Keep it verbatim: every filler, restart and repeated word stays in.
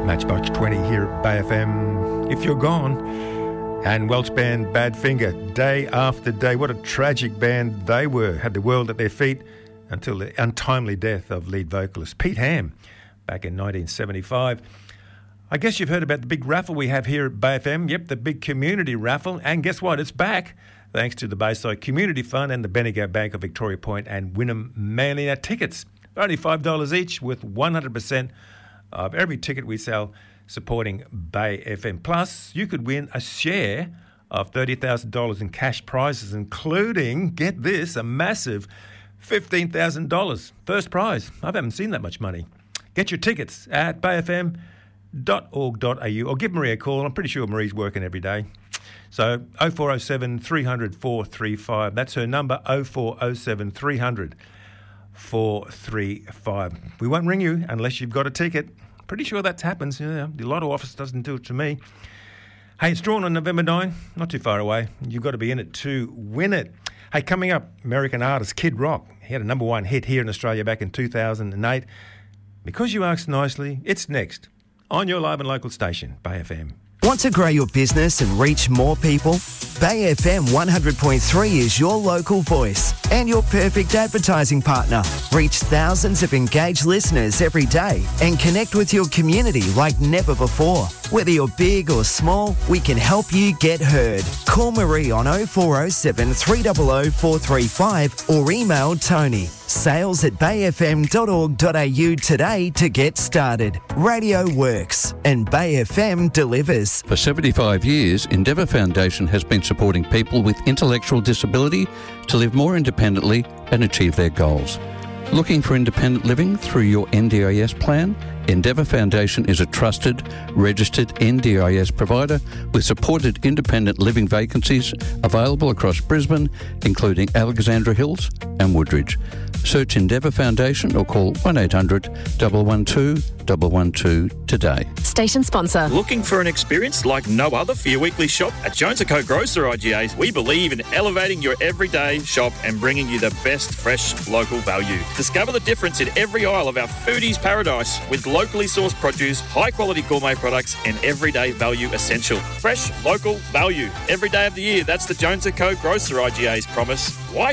Matchbox twenty here at Bay F M. If You're Gone. And Welsh band Badfinger, day after day. What a tragic band they were. Had the world at their feet until the untimely death of lead vocalist Pete Ham back in nineteen seventy-five. I guess you've heard about the big raffle we have here at Bay F M. Yep, the big community raffle. And guess what? It's back. Thanks to the Bayside Community Fund and the Bendigo Bank of Victoria Point and Wynnum Manly. Now, tickets are only five dollars each, with one hundred percent of every ticket we sell supporting Bay F M. Plus, you could win a share of thirty thousand dollars in cash prizes, including, get this, a massive fifteen thousand dollars. First prize. I haven't seen that much money. Get your tickets at bay f m dot org dot a u or give Marie a call. I'm pretty sure Marie's working every day. So oh four oh seven, three hundred, four three five. That's her number, oh four oh seven, three hundred, four three five. We won't ring you unless you've got a ticket. Pretty sure that happens. Yeah, the Lotto office doesn't do it to me. Hey, it's drawn on November ninth. Not too far away. You've got to be in it to win it. Hey, coming up, American artist Kid Rock. He had a number one hit here in Australia back in two thousand eight. Because you asked nicely, it's next on your live and local station, Bay F M. Want to grow your business and reach more people? Bay F M one hundred point three is your local voice and your perfect advertising partner. Reach thousands of engaged listeners every day and connect with your community like never before. Whether you're big or small, we can help you get heard. Call Marie on oh four oh seven, three hundred, four three five or email Tony. Sales at bay f m dot org dot a u today to get started. Radio works and Bay F M delivers. For seventy-five years, Endeavour Foundation has been supporting people with intellectual disability to live more independently and achieve their goals. Looking for independent living through your N D I S plan? Endeavour Foundation is a trusted, registered N D I S provider with supported independent living vacancies available across Brisbane, including Alexandra Hills and Woodridge. Search Endeavour Foundation or call one eight hundred, one one two, one one two today. Station sponsor. Looking for an experience like no other for your weekly shop? At Jones and Co Grocer I G As, we believe in elevating your everyday shop and bringing you the best fresh local value. Discover the difference in every aisle of our foodies paradise with locally sourced produce, high-quality gourmet products and everyday value essential. Fresh, local value. Every day of the year, that's the Jones and Co Grocer I G A's promise. Why